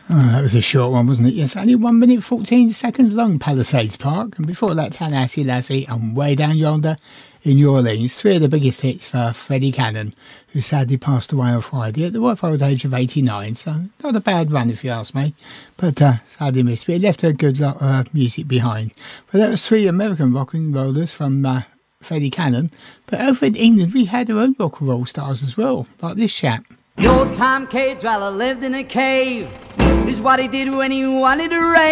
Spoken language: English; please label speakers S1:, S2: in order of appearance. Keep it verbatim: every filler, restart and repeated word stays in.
S1: Oh, that was a short one, wasn't it? Yes, only one minute fourteen seconds long, Palisades Park. And before that, Tallahassee Lassie and Way Down Yonder in New Orleans. Three of the biggest hits for Freddie Cannon, who sadly passed away on Friday at the ripe old age of eighty-nine. So not a bad run, if you ask me. But uh, sadly missed. But he left a good lot of uh, music behind. But that was three American rock and rollers from uh, Freddie Cannon. But over in England, we had our own rock and roll stars as well, like this chap.
S2: The old time cave dweller lived in a cave. This is what he did when he wanted to rave.